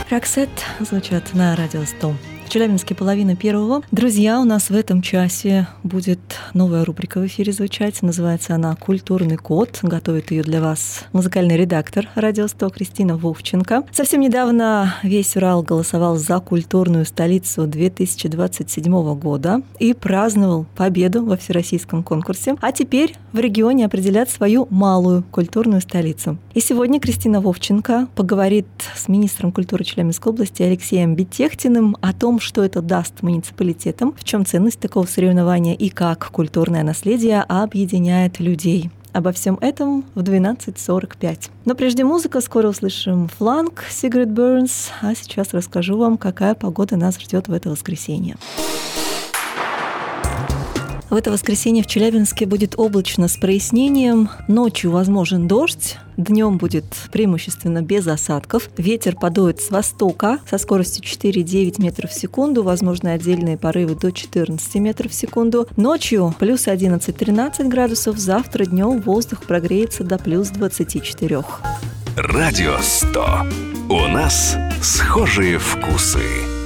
Роксет звучат на радио 100. В Челябинске 1:30. Друзья, у нас в этом часе будет новая рубрика в эфире звучать. Называется она «Культурный код». Готовит ее для вас музыкальный редактор радио 100 Кристина Вовченко. Совсем недавно весь Урал голосовал за культурную столицу 2027 года и праздновал победу во всероссийском конкурсе. А теперь в регионе определят свою малую культурную столицу. И сегодня Кристина Вовченко поговорит с министром культуры Челябинской области Алексеем Бетехтиным о том, что это даст муниципалитетам, в чем ценность такого соревнования и как культурное наследие объединяет людей. Обо всем этом в 12:45. Но прежде музыка, скоро услышим фланг Сигрид Бернс, а сейчас расскажу вам, какая погода нас ждет в это воскресенье. В это воскресенье в Челябинске будет облачно с прояснением, ночью возможен дождь, днем будет преимущественно без осадков, ветер подует с востока со скоростью 4,9 метров в секунду, возможны отдельные порывы до 14 метров в секунду, ночью плюс 11-13 градусов, завтра днем воздух прогреется до плюс 24. Радио 100. У нас схожие вкусы.